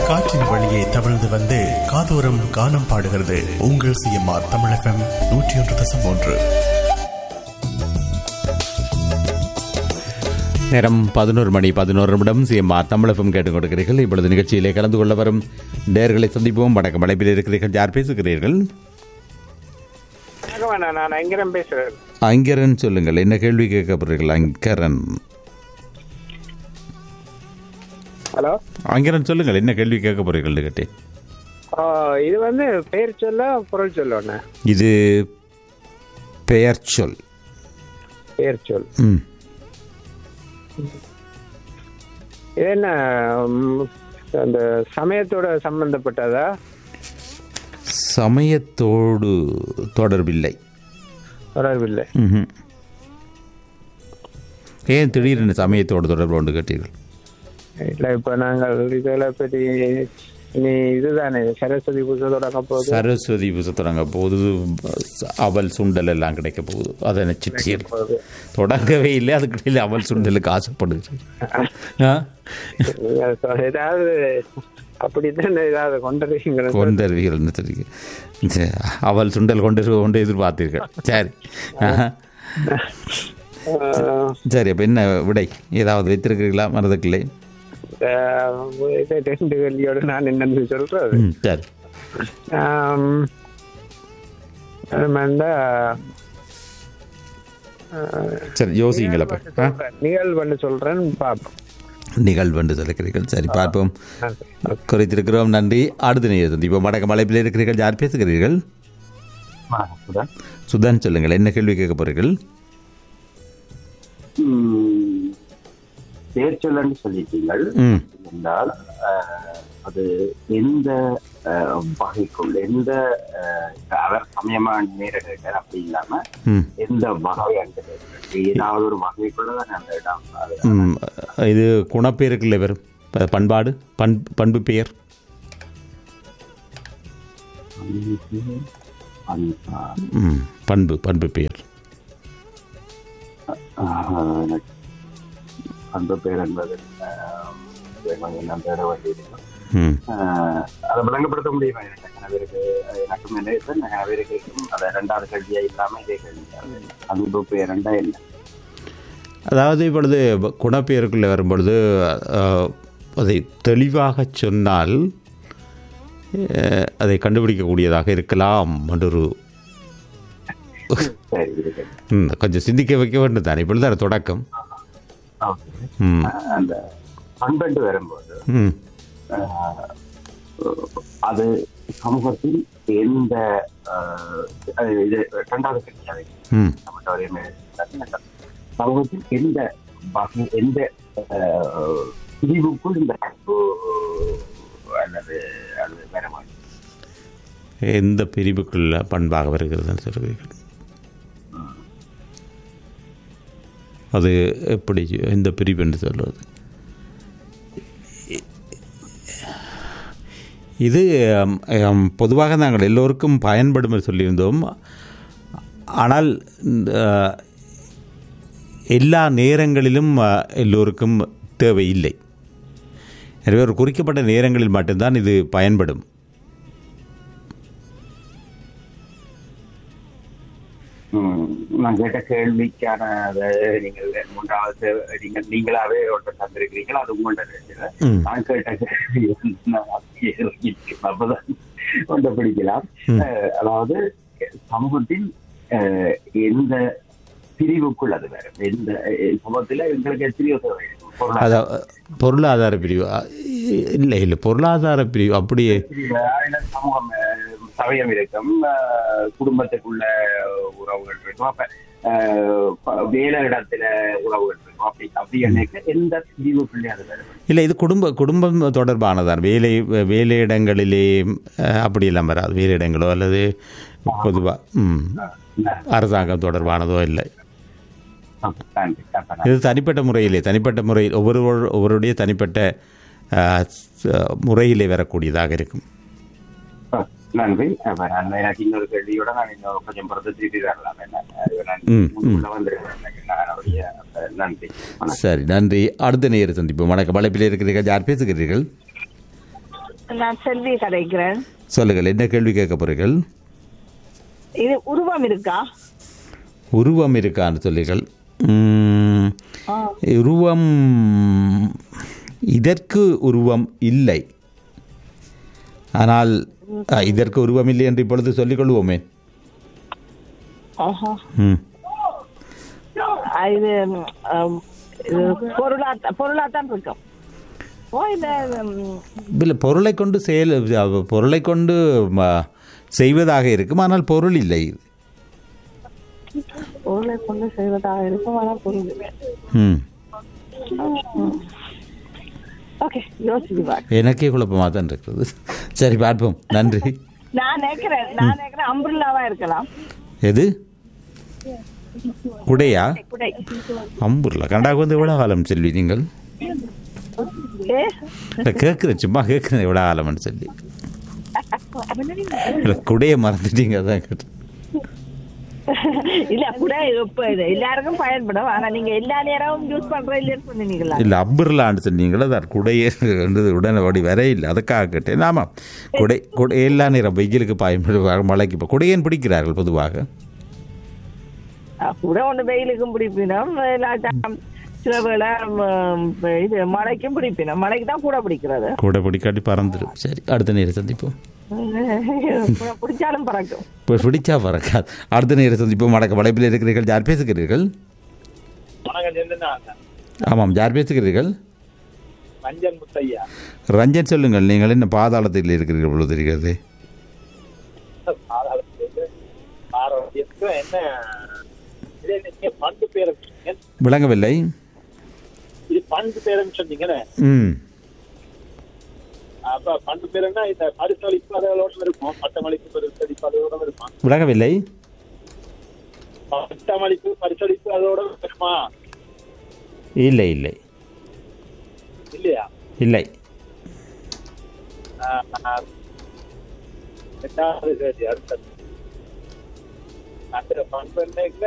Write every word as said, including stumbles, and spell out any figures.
காற்றின் வழியே தவழ்ந்து வந்து காதோரம் கானம் பாடுகிறது உங்கள் சிஎம்ஆர் தமிழ் எஃப்எம் நூற்றி ஒன்று தசம் ஒன்று. நேரம் பதினோரு மணி பதினோரு நிமிடம் சிஎம்ஆர் தமிழ் எஃப்எம் கேட்டுக் கொடுக்கிறீர்கள். இப்பொழுது நிகழ்ச்சியிலே கலந்து கொள்ள வரும் நேயர்களை சந்திப்போம். வணக்கம், அழைப்பில் இருக்கிறீர்கள். யார் பேசுகிறீர்கள்? நான் ஐங்கரன் பேசுறேன். ஐங்கரன், சொல்லுங்கள், என்ன கேள்வி கேட்கப்படுறீர்கள்? ஐங்கரன் ஹலோ ஐங்கரன், சொல்லுங்கள், என்ன கேள்வி கேட்க போறீர்கள் கேட்டேன். இது வந்து பெயர் சொல்ல பொருள் சொல்ல? இது பெயர் சொல். பெயர் சொல். ம் இது என்ன அந்த சமயத்தோட சம்பந்தப்பட்டதா? சமயத்தோடு தொடர்பில்லை. தொடர்பில்லை. ம் ஏன் திடீரென சமயத்தோடு தொடர்பு கொண்டு கேட்டீர்கள்? இல்லை, இப்போ நாங்கள் இதில் பற்றி நீ இதுதானே சரஸ்வதி பூஜை தொடங்க போகுது. சரஸ்வதி பூஜை தொடங்க போகுது. அவல் சுண்டல் எல்லாம் கிடைக்க போகுது. அதை நிச்சயம் தொடங்கவே இல்லை, அதுக்கிடையில் அவல் சுண்டலுக்கு ஆசைப்படுது. ஏதாவது அப்படித்தான் ஏதாவது கொண்டறிவீங்க கொண்டறிவீர்கள் தெரியும். அவல் சுண்டல் கொண்டு கொண்டு எதிர்பார்த்தீர்கள். சரி சரி, அப்போ என்ன விடை ஏதாவது வைத்திருக்கிறீங்களா? மறந்துக்கில்லை. ரெண்டு கேள்வியோடு நான் என்னன்னு சொல்றது. சரி, சரி யோசிங்களா? நிகழ்வு சொல்றேன், பார்ப்போம். நிகழ்வு சொல்லுகிறீர்கள். சரி, பார்ப்போம். குறைத்திருக்கிறோம். நன்றி. அடுத்த நேரம் சந்திப்போம். வடக்கு மலைப்பில் இருக்கிறீர்கள். யார் பேசுகிறீர்கள்? சுதான், சொல்லுங்கள், என்ன கேள்வி கேட்க போறீர்கள்? பேர் சொல்லன்னு சொல்லிட்டீங்கள் என்றால் அது எந்த வகைக்குள் எந்த அவர் சமயமான நேரடிகள் அப்படி இல்லாம எந்த வகை அங்க ஏதாவது ஒரு வகைக்குள்ளதான் அந்த இடம். இது குணப்பெயருக்குள்ள வரும். பண்பாடு, பண்பு பெயர். பண்பு பண்பு பெயர். அந்த பேர் என்பது அதை விளங்கப்படுத்த முடியுமா? எனக்கு எனக்கும் இருக்கும் அதை ரெண்டாவது கல்வியா இல்லாம இதே கல்வி அன்பு பேர் ரெண்டா இல்லை. அதாவது இப்பொழுது குணப்பெயருக்குள்ளே வரும்பொழுது அதை தெளிவாக சொன்னால் அதை கண்டுபிடிக்கக்கூடியதாக இருக்கலாம் என்றொரு கொஞ்சம் சிந்திக்க வைக்க வேண்டும் தானே. இப்பொழுது அது தொடக்கம். அந்த பண்பெண்டு வரும்போது அது சமூகத்தில் எந்த இது இரண்டாவது கட்சியாக சமூகத்தில் எந்த வகை எந்த பிரிவுக்குள் இந்த பண்பு அல்லது அது வர மாட்டேன். எந்த பிரிவுக்குள்ள பண்பாக வருகிறது சொல்கிறீர்கள்? அது எப்படி எந்த பிரிவு என்று சொல்வது? இது பொதுவாக நாங்கள் எல்லோருக்கும் பயன்படும் என்று சொல்லியிருந்தோம். ஆனால் எல்லா நேரங்களிலும் எல்லோருக்கும் தேவையில்லை. எனவே ஒரு குறிக்கப்பட்ட நேரங்களில் மட்டும்தான் இது பயன்படும். நான் கேட்ட கேள்விக்கான நீங்கள் மூன்றாவது நீங்கள் நீங்களாவே ஒன்று தந்திருக்கிறீங்களா? அது உங்கள்கிட்ட நான் கேட்ட கேள்வி அப்பதான் ஒன்றை பிடிக்கலாம். அதாவது சமூகத்தின் எந்த பிரிவுக்குள் அது வேற எந்த சமூகத்தில் எங்களுக்கு பிரிவு பொருளாதார பிரிவு இல்லை இல்லை பொருளாதார பிரிவு அப்படியே சமூகம் சமயம் இருக்கும், குடும்பத்துக்குள்ள உறவுகள் இருக்கும், அப்ப வேலை இடத்துல உறவுகள் இருக்கும். அப்படி அப்படி எனக்கு எந்த பிரிவுக்குள்ளே அது வேற இல்லை. இது குடும்ப குடும்பம் தொடர்பானதான். வேலை வேலையிடங்களிலே அப்படியெல்லாம் வராது. வேலையிடங்களோ அல்லது பொதுவாக ம் அரசாங்கம் தொடர்பானதோ இல்லை. இது தனிப்பட்ட முறையிலே தனிப்பட்ட முறையில் ஒவ்வொரு ஒவ்வொருடைய தனிப்பட்ட முறையிலே வரக்கூடியதாக இருக்கும். நன்றி. எனக்கு இன்னொரு கேள்வியோட நான் இன்னொரு கொஞ்சம் பொறுத்து திருப்பி வரலாம். நன்றி. சரி, நன்றி. அடுத்த நேரம் சந்திப்போம். வணக்கம். வலைப்பில் இருக்கிறீர்கள். யார் பேசுகிறீர்கள்? நான் செல்வி கதைக்கிறேன். சொல்லுங்கள், என்ன கேள்வி கேட்க போறீர்கள்? இது உருவம் இருக்கா? உருவம் இருக்கான்னு சொல்லுங்கள். ம், உருவம் இதற்கு உருவம் இல்லை. ஆனால் அ, இதற்கு உருவம் இல்லை என்று இப்பொழுது சொல்லிக் கொள்வோமே. ஆஹா. ம் இது அம், இது பொருளாத்த பொருளாத்தான் இருக்கும். ஓ இந்த ம், இல்லை, பொருளை கொண்டு செயல் அ, பொருளை கொண்டு ம, செய்வதாக இருக்கும், ஆனால் பொருள் இல்லை. பொருளை கொண்டு செய்வதாக இருக்கும், ஆனால் பொருள் இல்லை. ம் ஓகே, யோசிச்சு பாரு. எனக்கே குழப்பமாக தான் இருக்குது. சரி, பார்ப்போம். நன்றி. நான் நினைக்கிறேன் நான் நினைக்கிறேன் அம்புல்லாவா இருக்கலாம். எது? குடையா? குடை. அம்புர்ல கண்டாக்கு வந்து எவ்வளோ காலம் செல்வி நீங்கள்? ஏ இல்லை, கேட்குறேன், சும்மா கேட்குறேன், எவ்வளோ காலம்னு சொல்லி. இல்லை, குடையை மறந்துட்டீங்க, அதான் கேட்டேன். இல்ல குடை இப்ப இது எல்லாருக்கும் பயன்படும். ஆனா நீங்க எல்லா நேரமும் யூஸ் பண்ற இல்லைன்னு சொன்னீங்களா? இல்லை, அம்புர்லான்னு சொன்னீங்களா? அதான் குடையே உடனே ஓடி வர இல்லை, அதுக்காக கேட்டேன். ஆமாம், குடை குடை எல்லா நேரம் வெயிலுக்கு பயன்படுவாங்க, மழைக்கு. இப்போ குடையேன் பிடிக்கிறார்கள் பொதுவாக. குடை ஒன்று வெயிலுக்கும் பிடிப்பினோம், சில வேளை இது மழைக்கும் பிடிப்பினோம். மழைக்கு தான் கூட பிடிக்கிறது. கூட பிடிக்காட்டி பறந்துடும். சரி, அடுத்த நேரம் சந்திப்போம். பிடிச்சாலும் பறக்கும். இப்போ பிடிச்சா பறக்காது. அடுத்த நேரம் சந்திப்போம். வடக்கு வளைப்பில் இருக்கிறீர்கள். யார் பேசுகிறீர்கள்? ஆமாம், யார் பேசுகிறீர்கள்? ரஞ்சன் முத்தையா. ரஞ்சன், சொல்லுங்கள். நீங்கள் என்ன பாதாளத்தில் இருக்கிறீர்கள் பொழுது தெரிகிறது? விளங்கவில்லை. இது பண்பு பேரம் சொன்னீங்களே. ம் அப்ப பண்பு பேருன்னா இந்த பரிசளிப்பு அதோட இருக்கும், பட்டமளிப்பு பரிசளிப்பு அதோட இருக்கும். விளங்கவில்லை. பட்டமளிப்பு பரிசளிப்பு அதோட இருக்குமா? இல்லை இல்லை இல்லையா? இல்லை. ரெண்டாவது கேள்வி அடுத்தது. அந்த பண்பு என்ன